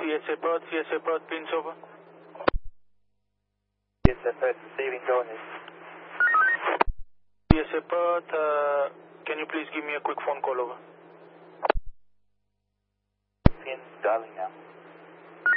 VSA Perth, pins over. VSA Perth, receiving, go ahead. VSA Perth, can you please give me a quick phone call over? Pin, dialing now.